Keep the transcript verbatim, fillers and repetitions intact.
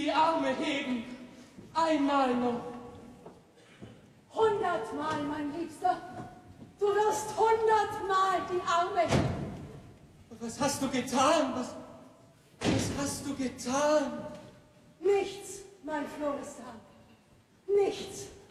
die Arme heben, einmal noch. Hundertmal, mein Liebster, du wirst hundertmal die Arme heben. Was hast du getan? Was, was hast du getan? Nichts, mein Florestan, nichts.